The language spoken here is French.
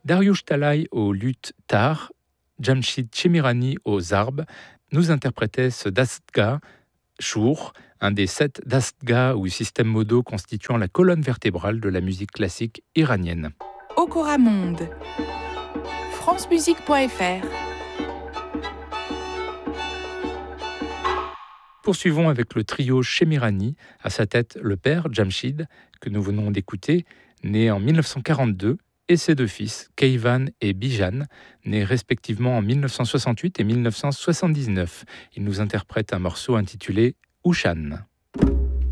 Dariush Talay au luth tar, Jamshid Chemirani au zarb nous interprétaient ce dastgah, Shur, un des 7 dastgahs ou systèmes modaux constituant la colonne vertébrale de la musique classique iranienne. Okora Monde, francemusique.fr. Poursuivons avec le trio Chemirani, à sa tête le père Jamshid, que nous venons d'écouter, né en 1942, et ses deux fils, Keyvan et Bijan, nés respectivement en 1968 et 1979. Ils nous interprètent un morceau intitulé Ushan.